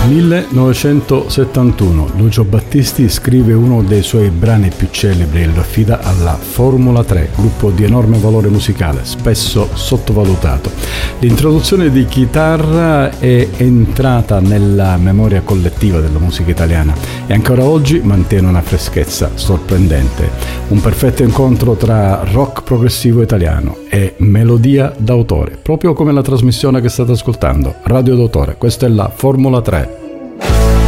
1971 Lucio Battisti scrive uno dei suoi brani più celebri e lo affida alla Formula 3, gruppo di enorme valore musicale, spesso sottovalutato. L'introduzione di chitarra è entrata nella memoria collettiva della musica italiana e ancora oggi mantiene una freschezza sorprendente. Un perfetto incontro tra rock progressivo italiano e melodia d'autore, proprio come la trasmissione che state ascoltando, Radio d'autore. Questa è la Formula 3.